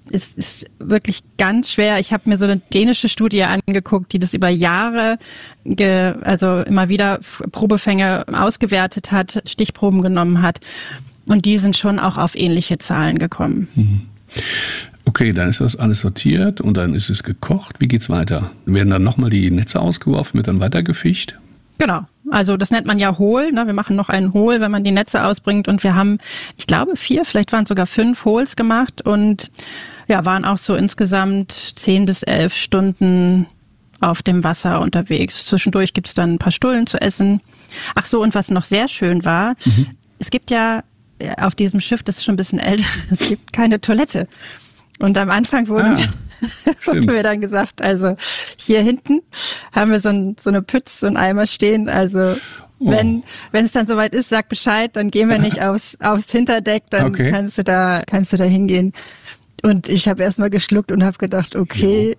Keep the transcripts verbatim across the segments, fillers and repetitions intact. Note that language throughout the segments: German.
es ist wirklich ganz schwer. Ich habe mir so eine dänische Studie angeguckt, die das über Jahre, ge, also immer wieder Probefänge ausgewertet hat, Stichproben genommen hat. Und die sind schon auch auf ähnliche Zahlen gekommen. Mhm. Okay, dann ist das alles sortiert und dann ist es gekocht. Wie geht's weiter? Werden dann nochmal die Netze ausgeworfen, wird dann weitergefischt? Genau. Also das nennt man ja Hohl. Ne? Wir machen noch einen Hohl, wenn man die Netze ausbringt. Und wir haben, ich glaube, vier, vielleicht waren es sogar fünf Hohls gemacht und ja, waren auch so insgesamt zehn bis elf Stunden auf dem Wasser unterwegs. Zwischendurch gibt es dann ein paar Stullen zu essen. Ach so, und was noch sehr schön war, mhm. es gibt ja auf diesem Schiff, das ist schon ein bisschen älter, es gibt keine Toilette. Und am Anfang wurden, ah, wurden mir dann gesagt, also hier hinten haben wir so, ein, so eine Pütz, so einen Eimer stehen. Also wenn oh. wenn es dann soweit ist, sag Bescheid, dann gehen wir nicht aufs, aufs Hinterdeck, dann okay. kannst du da kannst du da hingehen. Und ich habe erstmal geschluckt und habe gedacht, okay,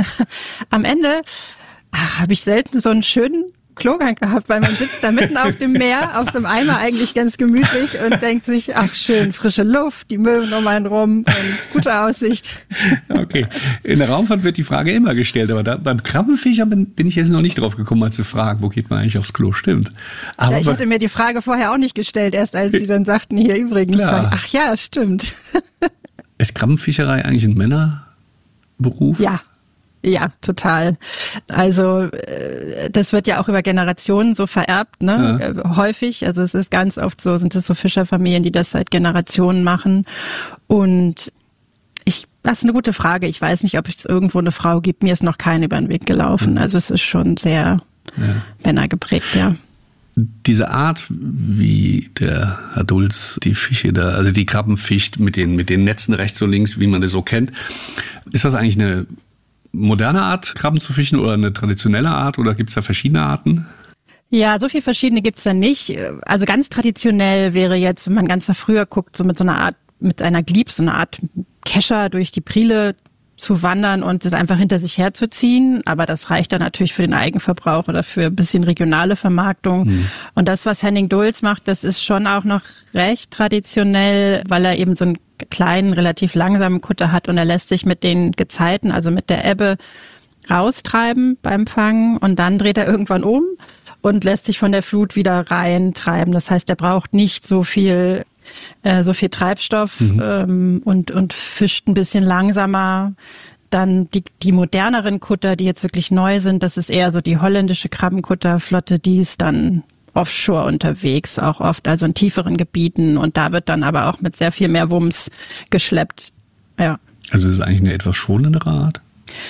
am Ende habe ich selten so einen schönen Klogang gehabt, weil man sitzt da mitten auf dem Meer, auf so einem Eimer eigentlich ganz gemütlich und denkt sich, ach schön, frische Luft, die Möwen um einen rum und gute Aussicht. Okay, in der Raumfahrt wird die Frage immer gestellt, aber da, beim Krabbenfischer bin, bin ich jetzt noch nicht drauf gekommen, mal zu fragen, wo geht man eigentlich aufs Klo, stimmt. Aber ja, ich hatte mir die Frage vorher auch nicht gestellt, erst als sie dann sagten, hier übrigens, sagen, ach ja, stimmt. Ist Krabbenfischerei eigentlich ein Männerberuf? Ja. Ja, total. Also das wird ja auch über Generationen so vererbt, ne? Ja. Häufig. Also es ist ganz oft so, sind es so Fischerfamilien, die das seit Generationen machen. Und ich, das ist eine gute Frage. Ich weiß nicht, ob es irgendwo eine Frau gibt. Mir ist noch keine über den Weg gelaufen. Also es ist schon sehr ja. männergeprägt, ja. Diese Art, wie der Herr Dulz die Fische da, also die Krabben fischt mit den, mit den Netzen rechts und links, wie man das so kennt, ist das eigentlich eine moderne Art, Krabben zu fischen oder eine traditionelle Art oder gibt es da verschiedene Arten? Ja, so viele verschiedene gibt's da nicht. Also ganz traditionell wäre jetzt, wenn man ganz nach früher guckt, so mit so einer Art, mit einer Glieb, so eine Art Kescher durch die Priele zu wandern und das einfach hinter sich herzuziehen. Aber das reicht dann natürlich für den Eigenverbrauch oder für ein bisschen regionale Vermarktung. Hm. Und das, was Henning Dulz macht, das ist schon auch noch recht traditionell, weil er eben so einen kleinen, relativ langsamen Kutter hat und er lässt sich mit den Gezeiten, also mit der Ebbe, raustreiben beim Fangen und dann dreht er irgendwann um und lässt sich von der Flut wieder reintreiben. Das heißt, er braucht nicht so viel äh, so viel Treibstoff mhm. ähm, und, und fischt ein bisschen langsamer. Dann die, die moderneren Kutter, die jetzt wirklich neu sind, das ist eher so die holländische Krabbenkutterflotte, die ist dann offshore unterwegs, auch oft, also in tieferen Gebieten. Und da wird dann aber auch mit sehr viel mehr Wumms geschleppt. Ja. Also es ist eigentlich eine etwas schonendere Art?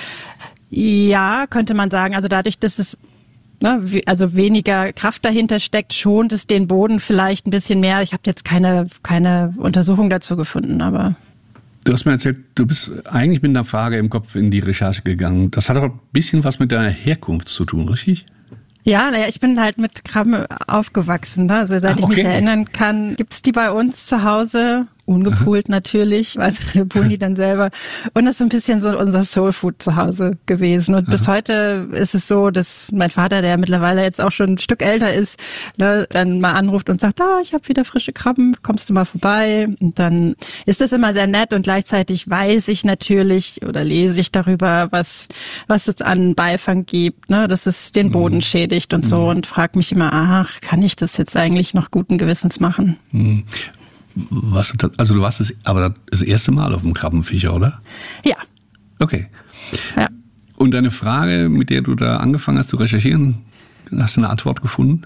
Ja, könnte man sagen. Also dadurch, dass es ne, also weniger Kraft dahinter steckt, schont es den Boden vielleicht ein bisschen mehr. Ich habe jetzt keine, keine Untersuchung dazu gefunden, aber... Du hast mir erzählt, du bist eigentlich mit einer Frage im Kopf in die Recherche gegangen. Das hat auch ein bisschen was mit deiner Herkunft zu tun, richtig? Ja, naja, ich bin halt mit Krabben aufgewachsen. Ne? Also seit Ach, okay. ich mich erinnern kann, gibt's die bei uns zu Hause. Ungepoolt Aha. natürlich, also wir poolen die dann selber. Und das ist so ein bisschen so unser Soulfood zu Hause gewesen. Und Aha. bis heute ist es so, dass mein Vater, der mittlerweile jetzt auch schon ein Stück älter ist, ne, dann mal anruft und sagt, ah, ich habe wieder frische Krabben, kommst du mal vorbei? Und dann ist das immer sehr nett und gleichzeitig weiß ich natürlich oder lese ich darüber, was was es an Beifang gibt, ne, dass es den Boden mhm. schädigt und so mhm. und frage mich immer, ach, kann ich das jetzt eigentlich noch guten Gewissens machen? Mhm. Was, also du warst das, aber das erste Mal auf dem Krabbenfischer, oder? Ja. Okay. Ja. Und deine Frage, mit der du da angefangen hast zu recherchieren, hast du eine Antwort gefunden?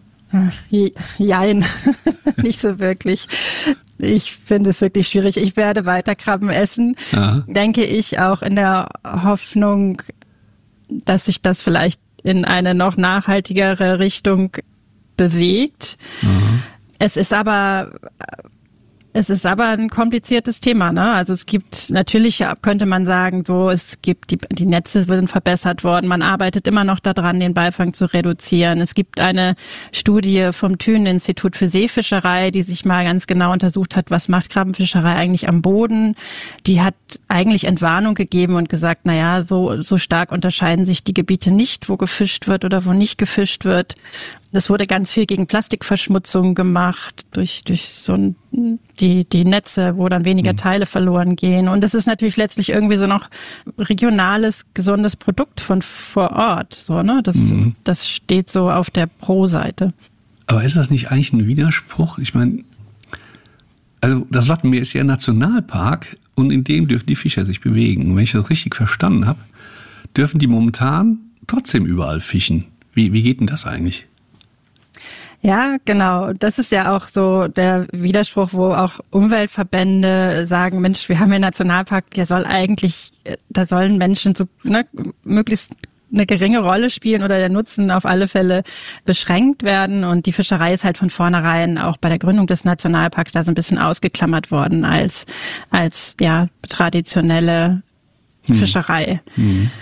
Jein, nicht so wirklich. Ich finde es wirklich schwierig. Ich werde weiter Krabben essen, Aha. denke ich, auch in der Hoffnung, dass sich das vielleicht in eine noch nachhaltigere Richtung bewegt. Aha. Es ist aber, es ist aber ein kompliziertes Thema, ne? Also es gibt natürlich, könnte man sagen, so, es gibt die, die Netze sind verbessert worden. Man arbeitet immer noch daran, den Beifang zu reduzieren. Es gibt eine Studie vom Thünen-Institut für Seefischerei, die sich mal ganz genau untersucht hat, was macht Krabbenfischerei eigentlich am Boden. Die hat eigentlich Entwarnung gegeben und gesagt, na ja, so, so stark unterscheiden sich die Gebiete nicht, wo gefischt wird oder wo nicht gefischt wird. Es wurde ganz viel gegen Plastikverschmutzung gemacht durch durch so ein die, die Netze, wo dann weniger Teile verloren gehen. Und das ist natürlich letztlich irgendwie so noch regionales, gesundes Produkt von vor Ort. So, ne? Das, mhm. das steht so auf der Pro-Seite. Aber ist das nicht eigentlich ein Widerspruch? Ich meine, also das Wattenmeer ist ja ein Nationalpark und in dem dürfen die Fischer sich bewegen. Und wenn ich das richtig verstanden habe, dürfen die momentan trotzdem überall fischen. Wie, wie geht denn das eigentlich? Ja, genau. Das ist ja auch so der Widerspruch, wo auch Umweltverbände sagen, Mensch, wir haben hier einen Nationalpark, der soll eigentlich, da sollen Menschen so ne, möglichst eine geringe Rolle spielen oder der Nutzen auf alle Fälle beschränkt werden. Und die Fischerei ist halt von vornherein auch bei der Gründung des Nationalparks da so ein bisschen ausgeklammert worden als, als ja traditionelle hm. Fischerei. Hm.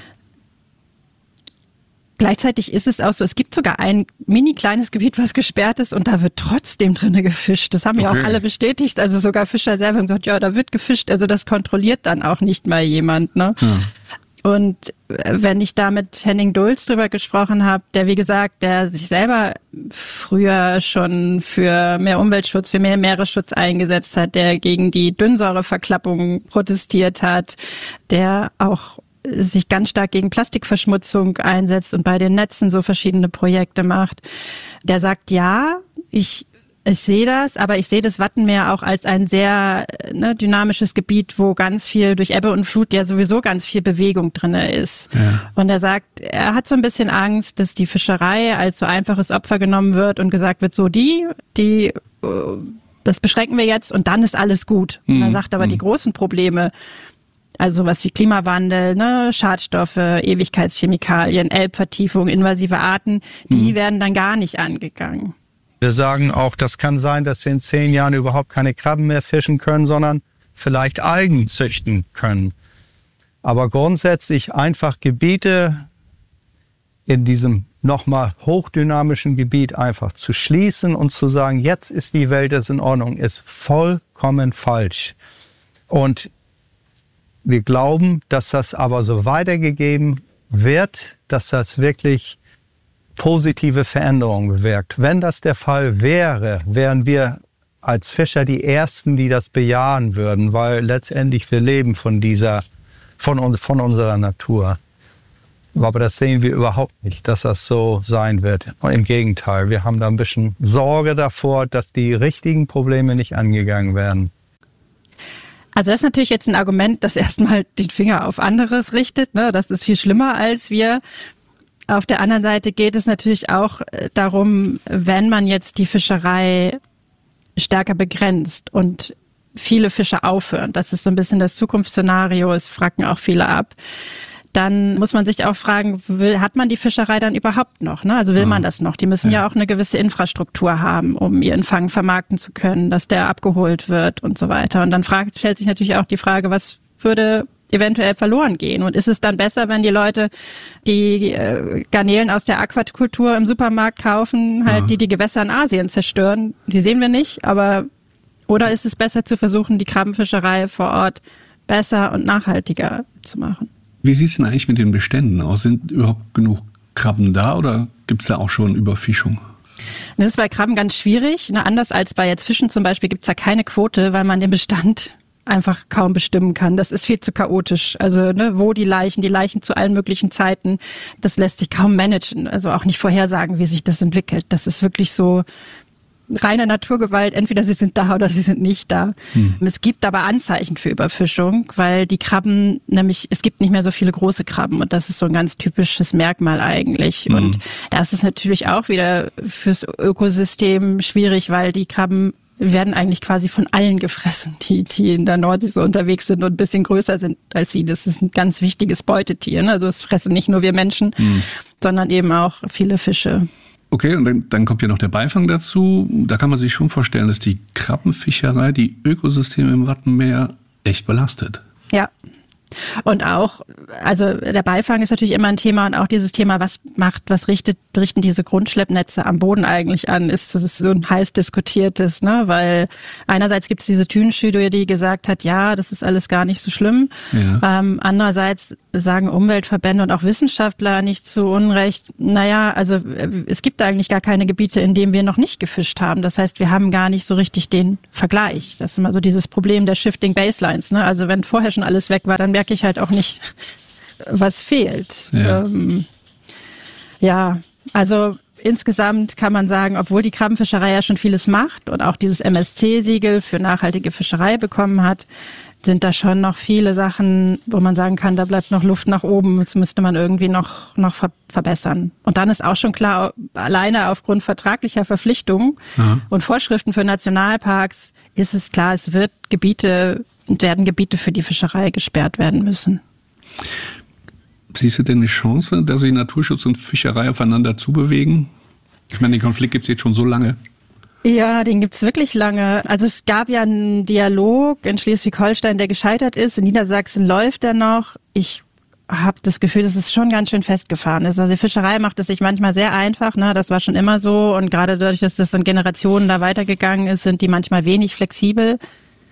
Gleichzeitig ist es auch so, es gibt sogar ein mini kleines Gebiet, was gesperrt ist und da wird trotzdem drinne gefischt. Das haben ja okay. auch alle bestätigt. Also sogar Fischer selber haben gesagt, ja, da wird gefischt. Also das kontrolliert dann auch nicht mal jemand, ne? Ja. Und wenn ich da mit Henning Dulz drüber gesprochen habe, der wie gesagt, der sich selber früher schon für mehr Umweltschutz, für mehr Meeresschutz eingesetzt hat, der gegen die Dünnsäureverklappung protestiert hat, der auch sich ganz stark gegen Plastikverschmutzung einsetzt und bei den Netzen so verschiedene Projekte macht, der sagt, ja, ich Ich sehe das, aber ich sehe das Wattenmeer auch als ein sehr ne, dynamisches Gebiet, wo ganz viel durch Ebbe und Flut ja sowieso ganz viel Bewegung drinne ist. Ja. Und er sagt, er hat so ein bisschen Angst, dass die Fischerei als so einfaches Opfer genommen wird und gesagt wird, so die, die, das beschränken wir jetzt und dann ist alles gut. Mhm. Und er sagt aber, mhm. die großen Probleme, also sowas wie Klimawandel, ne, Schadstoffe, Ewigkeitschemikalien, Elbvertiefung, invasive Arten, die mhm. werden dann gar nicht angegangen. Wir sagen auch, das kann sein, dass wir in zehn Jahren überhaupt keine Krabben mehr fischen können, sondern vielleicht Algen züchten können. Aber grundsätzlich einfach Gebiete in diesem nochmal hochdynamischen Gebiet einfach zu schließen und zu sagen, jetzt ist die Welt jetzt in Ordnung, ist vollkommen falsch. Und wir glauben, dass das aber so weitergegeben wird, dass das wirklich positive Veränderungen bewirkt. Wenn das der Fall wäre, wären wir als Fischer die Ersten, die das bejahen würden, weil letztendlich wir leben von dieser, von, von unserer Natur. Aber das sehen wir überhaupt nicht, dass das so sein wird. Und im Gegenteil, wir haben da ein bisschen Sorge davor, dass die richtigen Probleme nicht angegangen werden. Also das ist natürlich jetzt ein Argument, das erstmal den Finger auf anderes richtet, ne? Das ist viel schlimmer als wir. Auf der anderen Seite geht es natürlich auch darum, wenn man jetzt die Fischerei stärker begrenzt und viele Fische aufhören, das ist so ein bisschen das Zukunftsszenario, es fragen auch viele ab, dann muss man sich auch fragen, will, hat man die Fischerei dann überhaupt noch? Ne? Also will man das noch? Die müssen ja. ja auch eine gewisse Infrastruktur haben, um ihren Fang vermarkten zu können, dass der abgeholt wird und so weiter. Und dann fragt, stellt sich natürlich auch die Frage, was würde eventuell verloren gehen. Und ist es dann besser, wenn die Leute die äh, Garnelen aus der Aquakultur im Supermarkt kaufen, halt ja. die die Gewässer in Asien zerstören? Die sehen wir nicht, aber oder ist es besser zu versuchen, die Krabbenfischerei vor Ort besser und nachhaltiger zu machen? Wie sieht es denn eigentlich mit den Beständen aus? Sind überhaupt genug Krabben da oder gibt es da auch schon Überfischung? Das ist bei Krabben ganz schwierig. Ne? Anders als bei jetzt Fischen zum Beispiel gibt es da keine Quote, weil man den Bestand einfach kaum bestimmen kann. Das ist viel zu chaotisch. Also ne, wo die Leichen, die Leichen zu allen möglichen Zeiten, das lässt sich kaum managen. Also auch nicht vorhersagen, wie sich das entwickelt. Das ist wirklich so reine Naturgewalt. Entweder sie sind da oder sie sind nicht da. Hm. Es gibt aber Anzeichen für Überfischung, weil die Krabben, nämlich es gibt nicht mehr so viele große Krabben und das ist so ein ganz typisches Merkmal eigentlich. Hm. Und das ist natürlich auch wieder fürs Ökosystem schwierig, weil die Krabben werden eigentlich quasi von allen gefressen, die, die in der Nordsee so unterwegs sind und ein bisschen größer sind als sie. Das ist ein ganz wichtiges Beutetier. Ne? Also es fressen nicht nur wir Menschen, mhm. sondern eben auch viele Fische. Okay, und dann, dann kommt ja noch der Beifang dazu. Da kann man sich schon vorstellen, dass die Krabbenfischerei die Ökosysteme im Wattenmeer echt belastet. Ja. Und auch, also der Beifang ist natürlich immer ein Thema und auch dieses Thema, was macht, was richtet richten diese Grundschleppnetze am Boden eigentlich an, ist, das ist so ein heiß diskutiertes, ne? Weil einerseits gibt es diese Thün-Studie, die gesagt hat, ja, das ist alles gar nicht so schlimm. Ja. Ähm, andererseits sagen Umweltverbände und auch Wissenschaftler nicht zu Unrecht, naja, also es gibt eigentlich gar keine Gebiete, in denen wir noch nicht gefischt haben. Das heißt, wir haben gar nicht so richtig den Vergleich. Das ist immer so dieses Problem der Shifting Baselines, ne? Also wenn vorher schon alles weg war, dann merke ich halt auch nicht, was fehlt. Ja, ähm, ja also insgesamt kann man sagen, obwohl die Krabbenfischerei ja schon vieles macht und auch dieses M S C-Siegel für nachhaltige Fischerei bekommen hat, sind da schon noch viele Sachen, wo man sagen kann, da bleibt noch Luft nach oben. Das müsste man irgendwie noch, noch ver- verbessern. Und dann ist auch schon klar, alleine aufgrund vertraglicher Verpflichtungen Aha. und Vorschriften für Nationalparks ist es klar, es wird Gebiete, werden Gebiete für die Fischerei gesperrt werden müssen. Siehst du denn eine Chance, dass sich Naturschutz und Fischerei aufeinander zubewegen? Ich meine, den Konflikt gibt es jetzt schon so lange. Ja, den gibt's wirklich lange. Also es gab ja einen Dialog in Schleswig-Holstein, der gescheitert ist. In Niedersachsen läuft er noch. Ich habe das Gefühl, dass es schon ganz schön festgefahren ist. Also die Fischerei macht es sich manchmal sehr einfach, ne? Das war schon immer so. Und gerade dadurch, dass das in Generationen da weitergegangen ist, sind die manchmal wenig flexibel.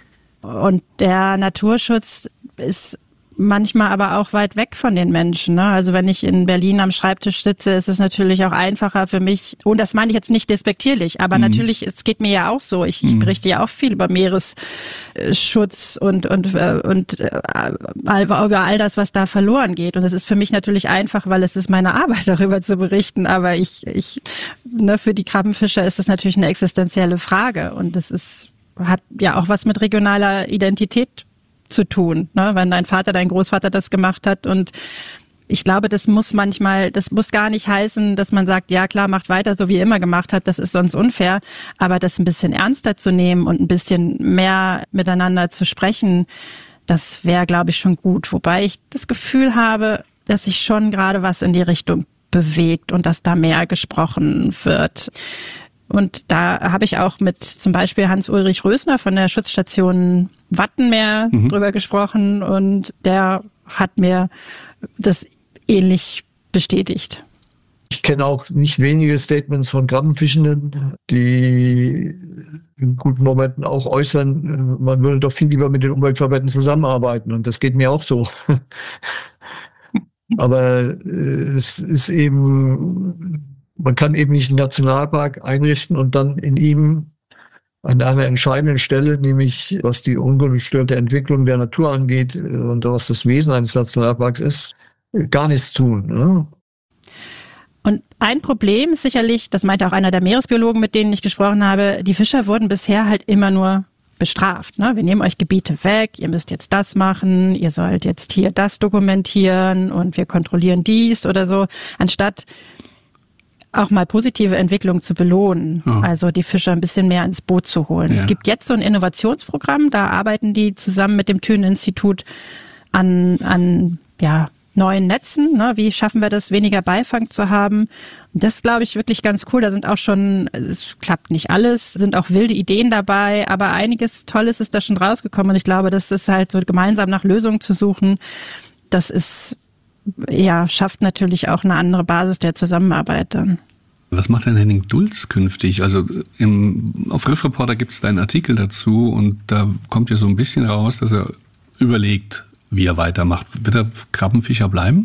Und der Naturschutz ist manchmal aber auch weit weg von den Menschen, ne? Also wenn ich in Berlin am Schreibtisch sitze, ist es natürlich auch einfacher für mich, und das meine ich jetzt nicht despektierlich, aber mhm. natürlich, es geht mir ja auch so, ich, ich berichte ja auch viel über Meeresschutz und, und, und äh, über all das, was da verloren geht, und es ist für mich natürlich einfach, weil es ist meine Arbeit, darüber zu berichten, aber ich, ich ne, für die Krabbenfischer ist es natürlich eine existenzielle Frage, und das ist, hat ja auch was mit regionaler Identität zu tun, ne? Wenn dein Vater, dein Großvater das gemacht hat, und ich glaube, das muss manchmal, das muss gar nicht heißen, dass man sagt, ja klar, macht weiter, so wie ihr immer gemacht habt, das ist sonst unfair, aber das ein bisschen ernster zu nehmen und ein bisschen mehr miteinander zu sprechen, das wäre, glaube ich, schon gut, wobei ich das Gefühl habe, dass sich schon gerade was in die Richtung bewegt und dass da mehr gesprochen wird. Und da habe ich auch mit zum Beispiel Hans-Ulrich Rösner von der Schutzstation Wattenmeer mhm. drüber gesprochen, und der hat mir das ähnlich bestätigt. Ich kenne auch nicht wenige Statements von Krabbenfischenden, die in guten Momenten auch äußern, man würde doch viel lieber mit den Umweltverbänden zusammenarbeiten, und das geht mir auch so. Aber es ist eben... Man kann eben nicht einen Nationalpark einrichten und dann in ihm an einer entscheidenden Stelle, nämlich was die ungestörte Entwicklung der Natur angeht und was das Wesen eines Nationalparks ist, gar nichts tun. Ne? Und ein Problem ist sicherlich, das meinte auch einer der Meeresbiologen, mit denen ich gesprochen habe, die Fischer wurden bisher halt immer nur bestraft. Ne? Wir nehmen euch Gebiete weg, ihr müsst jetzt das machen, ihr sollt jetzt hier das dokumentieren und wir kontrollieren dies oder so, anstatt auch mal positive Entwicklung zu belohnen, oh. also die Fischer ein bisschen mehr ins Boot zu holen. Ja. Es gibt jetzt so ein Innovationsprogramm, da arbeiten die zusammen mit dem Thün-Institut an, an ja, neuen Netzen. Ne? Wie schaffen wir das, weniger Beifang zu haben? Und das ist, glaube ich, wirklich ganz cool. Da sind auch schon, es klappt nicht alles, sind auch wilde Ideen dabei, aber einiges Tolles ist da schon rausgekommen, und ich glaube, das ist halt so gemeinsam nach Lösungen zu suchen, das ist ja, schafft natürlich auch eine andere Basis der Zusammenarbeit dann. Was macht denn Henning Dulz künftig? Also im, auf Riff Reporter gibt es da einen Artikel dazu, und da kommt ja so ein bisschen raus, dass er überlegt, wie er weitermacht. Wird er Krabbenfischer bleiben?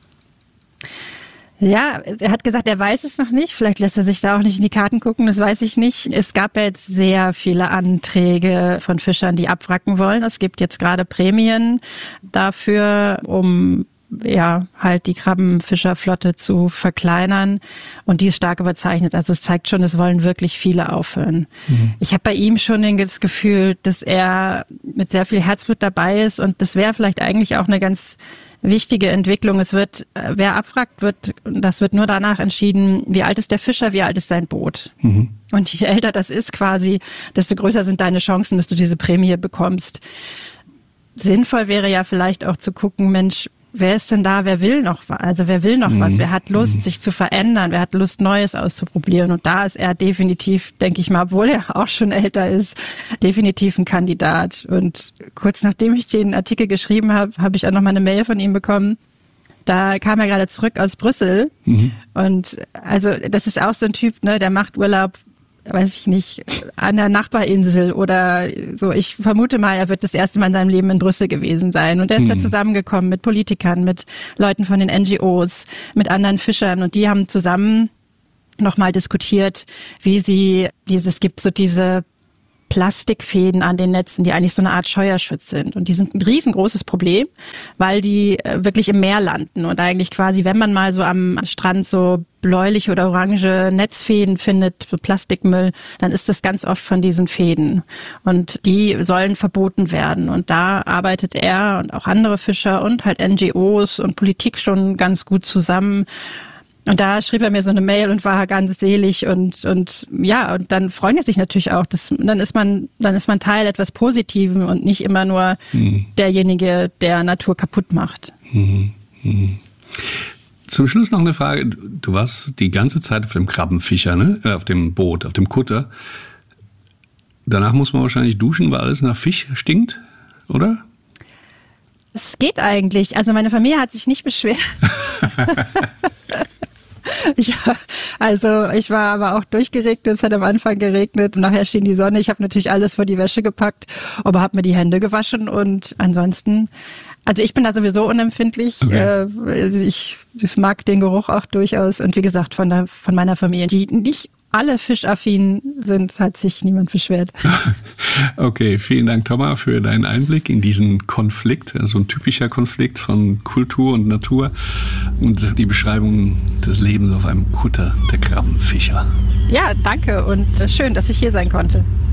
Ja, er hat gesagt, er weiß es noch nicht. Vielleicht lässt er sich da auch nicht in die Karten gucken, das weiß ich nicht. Es gab ja jetzt sehr viele Anträge von Fischern, die abwracken wollen. Es gibt jetzt gerade Prämien dafür, um ja, halt die Krabbenfischerflotte zu verkleinern, und die ist stark überzeichnet. Also es zeigt schon, es wollen wirklich viele aufhören. Mhm. Ich habe bei ihm schon das Gefühl, dass er mit sehr viel Herzblut dabei ist, und das wäre vielleicht eigentlich auch eine ganz wichtige Entwicklung. Es wird, wer abwrackt, wird, das wird nur danach entschieden, wie alt ist der Fischer, wie alt ist sein Boot. Mhm. Und je älter das ist quasi, desto größer sind deine Chancen, dass du diese Prämie bekommst. Sinnvoll wäre ja vielleicht auch zu gucken, Mensch, wer ist denn da, wer will noch was? Also wer will noch mhm. was? Wer hat Lust, sich zu verändern? Wer hat Lust, Neues auszuprobieren? Und da ist er definitiv, denke ich mal, obwohl er auch schon älter ist, definitiv ein Kandidat. Und kurz nachdem ich den Artikel geschrieben habe, habe ich auch noch mal eine Mail von ihm bekommen. Da kam er gerade zurück aus Brüssel. Mhm. Und also das ist auch so ein Typ, ne, der macht Urlaub, weiß ich nicht, an der Nachbarinsel oder so. Ich vermute mal, er wird das erste Mal in seinem Leben in Brüssel gewesen sein. Und er ist mhm. da zusammengekommen mit Politikern, mit Leuten von den N G Os, mit anderen Fischern. Und die haben zusammen nochmal diskutiert, wie sie dieses, es gibt so diese Plastikfäden an den Netzen, die eigentlich so eine Art Scheuerschutz sind. Und die sind ein riesengroßes Problem, weil die wirklich im Meer landen und eigentlich quasi, wenn man mal so am Strand so bläuliche oder orange Netzfäden findet, so Plastikmüll, dann ist das ganz oft von diesen Fäden. Und die sollen verboten werden. Und da arbeitet er und auch andere Fischer und halt N G Os und Politik schon ganz gut zusammen. Und da schrieb er mir so eine Mail und war ganz selig und und ja, und dann freuen er sich natürlich auch. Das, dann ist man dann ist man Teil etwas Positiven und nicht immer nur mhm. derjenige, der Natur kaputt macht. Mhm. Mhm. Zum Schluss noch eine Frage. Du warst die ganze Zeit auf dem Krabbenfischer, ne? Auf dem Boot, auf dem Kutter. Danach muss man wahrscheinlich duschen, weil alles nach Fisch stinkt, oder? Es geht eigentlich. Also meine Familie hat sich nicht beschwert. Ja, also ich war aber auch durchgeregnet, es hat am Anfang geregnet und nachher schien die Sonne. Ich habe natürlich alles vor die Wäsche gepackt, aber habe mir die Hände gewaschen und ansonsten, also ich bin da sowieso unempfindlich. Okay. Äh, ich mag den Geruch auch durchaus und wie gesagt, von der von meiner Familie, die nicht alle fischaffin sind, hat sich niemand beschwert. Okay, vielen Dank, Thomas, für deinen Einblick in diesen Konflikt, also ein typischer Konflikt von Kultur und Natur und die Beschreibung des Lebens auf einem Kutter der Krabbenfischer. Ja, danke und schön, dass ich hier sein konnte.